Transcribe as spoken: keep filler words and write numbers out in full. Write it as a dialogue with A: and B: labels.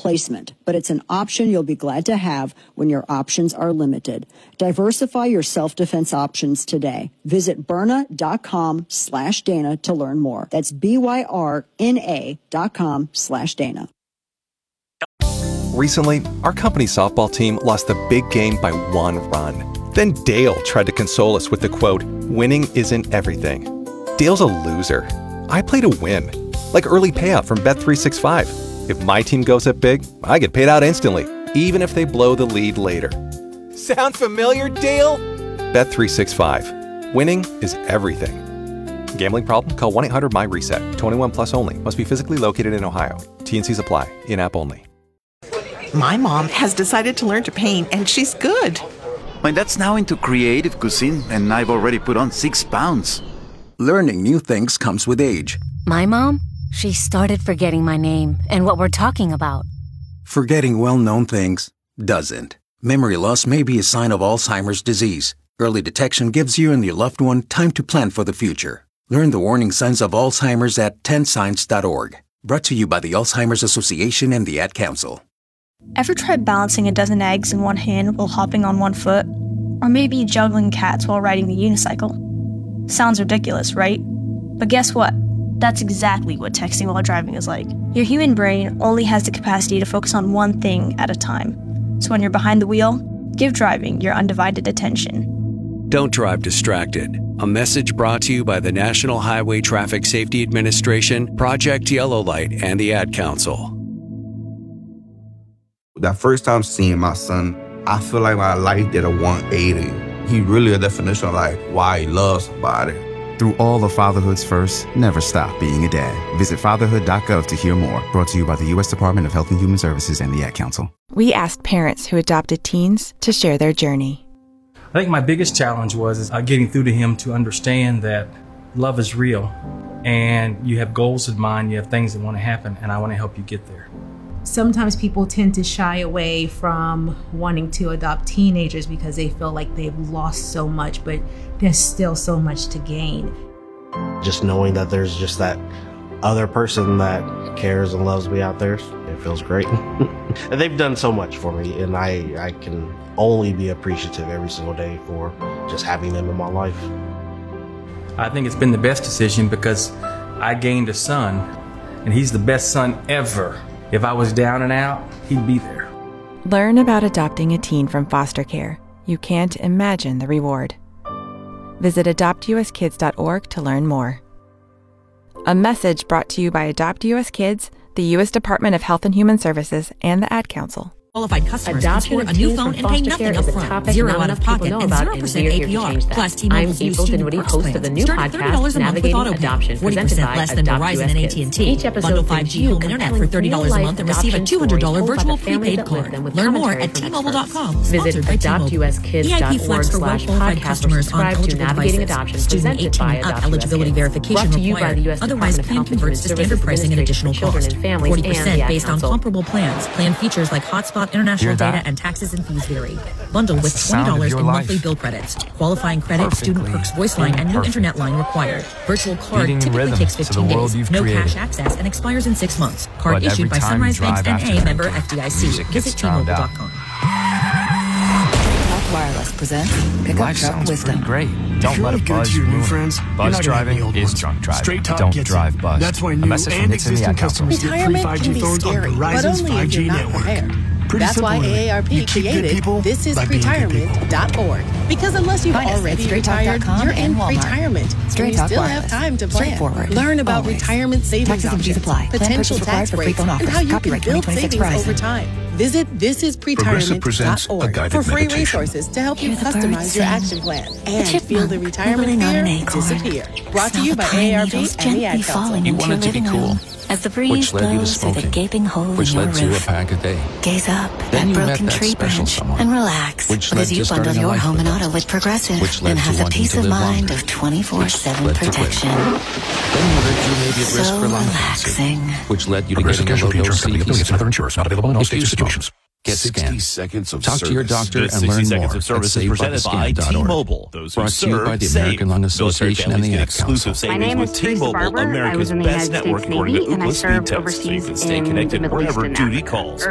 A: replacement, but it's an option you'll be glad to have when your options are limited. Diversify your self-defense options today. Visit Byrna.com slash Dana to learn more. That's B-Y-R-N-A dot com slash Dana.
B: Recently, our company softball team lost the big game by one run. Then Dale tried to console us with the quote, "Winning isn't everything." Dale's a loser. I play to win. Like early payout from Bet three sixty-five. If my team goes up big, I get paid out instantly, even if they blow the lead later. Sound familiar, Dale? Bet three sixty-five. Winning is everything. Gambling problem? Call one eight hundred M Y reset. twenty-one plus only. Must be physically located in Ohio. T N Cs apply. In-app only.
C: My mom has decided to learn to paint, and she's good.
D: My dad's now into creative cuisine, and I've already put on six pounds.
E: Learning new things comes with age.
F: My mom? She started forgetting my name and what we're talking about.
E: Forgetting well-known things doesn't. Memory loss may be a sign of Alzheimer's disease. Early detection gives you and your loved one time to plan for the future. Learn the warning signs of Alzheimer's at ten signs dot org. Brought to you by the Alzheimer's Association and the Ad Council.
G: Ever tried balancing a dozen eggs in one hand while hopping on one foot? Or maybe juggling cats while riding the unicycle? Sounds ridiculous, right? But guess what? That's exactly what texting while driving is like. Your human brain only has the capacity to focus on one thing at a time. So when you're behind the wheel, give driving your undivided attention.
H: Don't drive distracted. A message brought to you by the National Highway Traffic Safety Administration, Project Yellow Light, and the Ad Council.
I: That first time seeing my son, I feel like my life did a one eighty. He really a definition of like why he loves somebody.
J: Through all of fatherhood's first, never stop being a dad. Visit fatherhood dot gov to hear more. Brought to you by the U S Department of Health and Human Services and the Ad Council.
K: We asked parents who adopted teens to share their journey.
L: I think my biggest challenge was is, uh, getting through to him to understand that love is real and you have goals in mind, you have things that want to happen, and I want to help you get there.
M: Sometimes people tend to shy away from wanting to adopt teenagers because they feel like they've lost so much, but there's still so much to gain.
N: Just knowing that there's just that other person that cares and loves me out there, it feels great. And they've done so much for me, and I, I can only be appreciative every single day for just having them in my life.
L: I think it's been the best decision because I gained a son, and he's the best son ever. If I was down and out, he'd be there.
K: Learn about adopting a teen from foster care. You can't imagine the reward. Visit adopt u s kids dot org to learn more. A message brought to you by Adopt U S Kids, the U S Department of Health and Human Services, and the Ad Council.
O: Qualified customers can score a new phone and pay nothing up front. Zero out of pocket and zero percent A P R. Plus T-Mobile's new student perks plans. Starting thirty dollars a month with auto pay. forty percent less than Verizon and A T and T. Bundle five G home internet for thirty dollars a month and receive a two hundred dollars virtual prepaid card. Learn more at T Mobile dot com.
P: Visit adopt u s kids dot org slash podcast or subscribe to Navigating Adoption,
O: Student eighteen up eligibility verification required. Otherwise, plan converts to standard pricing and additional cost. forty percent based on comparable plans. Plan features like hotspot, international data, and taxes and fees vary. Bundle with twenty dollars in monthly bill credits. Qualifying credit,
Q: Perfectly
O: student perks voice line, and new
Q: perfect.
O: internet line required. Virtual card
Q: Beating
O: typically
Q: rhythm
O: takes
Q: to the
O: fifteen
Q: world
O: days.
Q: you've
O: No
Q: created.
O: cash access and expires in six months. Card
Q: But
O: issued
Q: every
O: by
Q: time
O: Sunrise
Q: you
O: Banks
Q: drive
O: N
Q: after
O: A,
Q: the
O: member
Q: break,
O: F D I C.
Q: music gets
O: Visit T Mobile dot com.
R: Wireless presents Pickup
Q: Life
R: Truck
Q: sounds
R: Wisdom.
Q: pretty great. Don't let a
R: really good
Q: buzz
R: to your new
Q: ruin it.
R: friends,
Q: Buzz
R: you're not
Q: driving
R: gonna be
Q: is
R: old
Q: drunk
R: ones.
Q: driving.
R: Straight Talk
Q: Don't
R: gets
Q: drive
R: it.
Q: buzz.
R: That's why
Q: a
R: new
Q: message from
R: and
Q: Hits in the
R: existing
Q: Ad Council.
R: customers get free
S: Retirement
R: five G
S: can be
R: phones on
S: scary, but
R: Verizon's
S: only if
R: five G
S: you're not
R: network.
S: prepared.
R: Pretty
S: That's
R: simple,
S: why
R: really.
S: A A R P
R: You keep good
S: created
R: people
S: this is
R: by being good
S: pretirement dot org. Because unless you've
R: Find us at
S: already
R: straight talk dot
S: retired,
R: com
S: you're in
R: and Walmart.
S: retirement.
R: Straight
S: and you
R: Talk
S: still
R: Wireless.
S: have time to plan.
R: Straightforward.
S: Learn about
R: Always.
S: retirement savings
R: Taxes and fees
S: options,
R: apply. Plan
S: potential
R: purchase required
S: tax
R: for
S: breaks,
R: pre-phone
S: and
R: offers.
S: how you can
R: Copyright
S: build
R: twenty twenty-six
S: savings
R: Verizon.
S: over time. Visit this is pretirement dot org
R: guided
S: for free
R: meditation.
S: resources to help you
R: Hear the birds
S: customize your
R: sing.
S: action plan
R: The
S: and feel
R: chipmunk
S: the retirement
R: nibbling on
S: fear
R: an acorn.
S: disappear. Brought to
R: Smell
S: you
R: the
S: by
R: pine
S: A A R P
R: needles
S: and the
R: gently
S: Ad Council.
R: falling
Q: You
R: into
Q: wanted
R: your
Q: to be
R: living
Q: cool,
R: room as the breeze
Q: which led you to
R: blows through the
Q: smoking,
R: gaping hole
Q: which
R: in your
Q: led to a
R: roof.
Q: pack a day.
R: Gaze up
Q: Then
R: that
Q: you met
R: broken
Q: that
R: tree
Q: special
R: branch
Q: someone,
R: and relax
Q: which led
R: because
Q: to
R: you
Q: starting
R: bundle
Q: a
R: your
Q: life
R: home
Q: with
R: and
Q: them,
R: auto with Progressive
Q: which led
R: and
Q: to
R: have a
Q: wanting
R: peace
Q: to
R: of
Q: live
R: mind
Q: longer,
R: of twenty-four seven
Q: led to quit.
R: protection.
Q: Then you heard you may be at risk
R: So
Q: for lung
R: relaxing.
Q: cancer, which led you to
T: Progressive
Q: getting a
T: Casualty
Q: low-dose
T: Insurance Company,
Q: C T
T: affiliates and other
Q: scan.
T: insurers not available in all
Q: If
T: states
Q: you
T: or
Q: smoke,
T: situations.
Q: get
T: sixty
Q: scanned.
T: seconds of
Q: Talk to your
T: service.
Q: doctor
T: This
Q: and
T: sixty
Q: learn
T: seconds
Q: more
T: of service
Q: at
T: is
Q: save by the
T: presented
Q: scan
T: by
Q: dot org.
T: T-Mobile. Those who
Q: Brought to you
T: serve,
Q: by the
T: save.
Q: American Lung
T: Military
Q: Association and
T: families
Q: the
T: get
Q: Ad
T: exclusive
Q: Council.
T: savings
U: My name
T: with
U: is Teresa
T: T-Mobile,
U: Barber. I
T: America's
U: was in the
T: best
U: United
T: network
U: States
T: according
U: Navy,
T: to
U: and I
T: Ookla
U: served
T: speed test, so you
U: overseas
T: can stay
U: in
T: connected
U: the Middle East
T: wherever
U: and
T: duty
U: Africa.
T: calls.